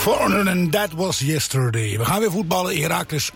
Foreigner and That Was Yesterday. We gaan weer voetballen. Heracles,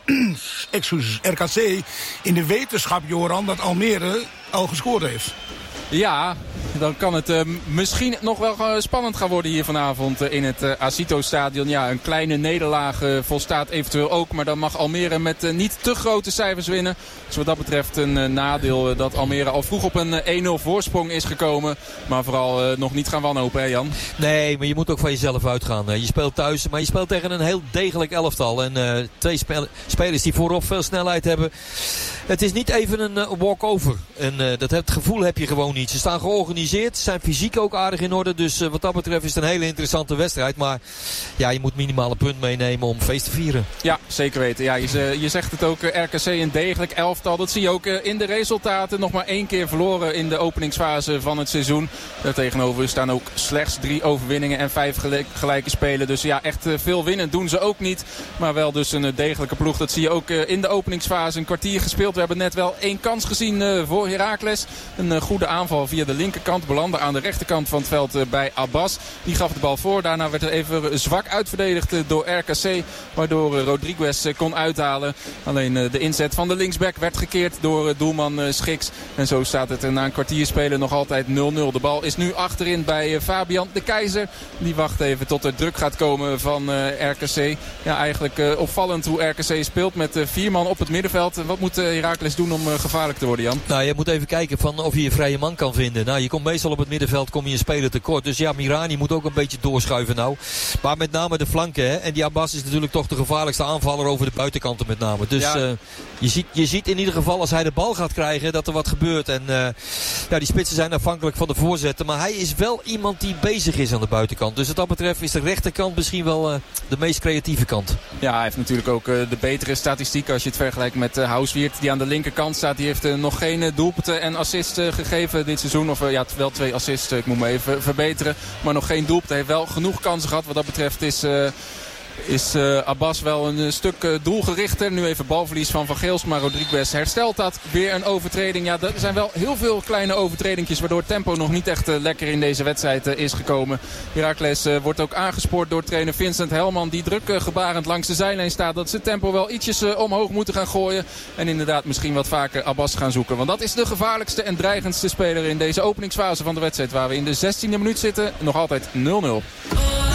RKC. In de wetenschap, Joran, dat Almere al gescoord heeft. Ja, dan kan het misschien nog wel spannend gaan worden hier vanavond in het Acito-stadion. Ja, een kleine nederlaag volstaat eventueel ook. Maar dan mag Almere met niet te grote cijfers winnen. Dus wat dat betreft een nadeel dat Almere al vroeg op een 1-0 voorsprong is gekomen. Maar vooral nog niet gaan wanhopen, hè Jan? Nee, maar je moet ook van jezelf uitgaan. Je speelt thuis, maar je speelt tegen een heel degelijk elftal. En twee spelers die voorop veel snelheid hebben. Het is niet even een walk-over. En het gevoel heb je gewoon niet. Ze staan georganiseerd, zijn fysiek ook aardig in orde. Dus wat dat betreft is het een hele interessante wedstrijd. Maar ja, je moet minimaal een punt meenemen om feest te vieren. Ja, zeker weten. Ja, je zegt het ook, RKC een degelijk elftal. Dat zie je ook in de resultaten. Nog maar 1 keer verloren in de openingsfase van het seizoen. Daartegenover staan ook slechts 3 overwinningen en 5 gelijke spelen. Dus ja, echt veel winnen doen ze ook niet. Maar wel dus een degelijke ploeg. Dat zie je ook in de openingsfase. Een kwartier gespeeld. We hebben net wel 1 kans gezien voor Heracles. Een goede aanval via de linkerkant. Belandde aan de rechterkant van het veld bij Abbas. Die gaf de bal voor. Daarna werd er even zwak uitverdedigd door RKC. Waardoor Rodriguez kon uithalen. Alleen de inzet van de linksback werd gekeerd door doelman Schiks. En zo staat het na een kwartier spelen nog altijd 0-0. De bal is nu achterin bij Fabian de Keizer. Die wacht even tot er druk gaat komen van RKC. Ja, eigenlijk opvallend hoe RKC speelt met 4 man op het middenveld. Wat moet Heracles doen om gevaarlijk te worden, Jan? Nou, je moet even kijken of je vrije man kan vinden. Nou, je komt meestal op het middenveld een speler tekort. Dus ja, Mirani moet ook een beetje doorschuiven nou. Maar met name de flanken. Hè? En die Abbas is natuurlijk toch de gevaarlijkste aanvaller over de buitenkanten met name. Dus ja. Je ziet in ieder geval als hij de bal gaat krijgen dat er wat gebeurt. En die spitsen zijn afhankelijk van de voorzetten. Maar hij is wel iemand die bezig is aan de buitenkant. Dus wat dat betreft is de rechterkant misschien wel de meest creatieve kant. Ja, hij heeft natuurlijk ook de betere statistiek als je het vergelijkt met Houswiert. Die aan de linkerkant staat. Die heeft nog geen doelpunten en assists gegeven dit seizoen. Of wel 2 assists. Ik moet me even verbeteren. Maar nog geen doelpunt. Hij heeft wel genoeg kansen gehad. Wat dat betreft is Abbas wel een stuk doelgerichter. Nu even balverlies van Geels. Maar Rodriguez herstelt dat. Weer een overtreding. Ja, er zijn wel heel veel kleine overtredingjes. Waardoor het tempo nog niet echt lekker in deze wedstrijd is gekomen. Heracles wordt ook aangespoord door trainer Vincent Helman. Die druk gebarend langs de zijlijn staat. Dat ze het tempo wel ietsjes omhoog moeten gaan gooien. En inderdaad misschien wat vaker Abbas gaan zoeken. Want dat is de gevaarlijkste en dreigendste speler in deze openingsfase van de wedstrijd. Waar we in de 16e minuut zitten. Nog altijd 0-0.